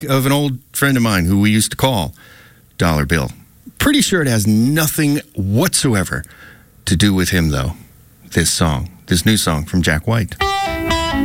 of an old friend of mine who we used to call Dollar Bill. Pretty sure it has nothing whatsoever to do with him, though. This new song from Jack White.